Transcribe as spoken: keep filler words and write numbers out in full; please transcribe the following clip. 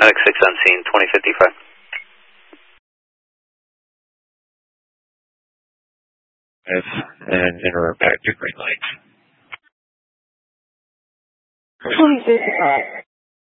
Medic six on scene, twenty fifty-five. And enter back to green light. twenty fifty-five.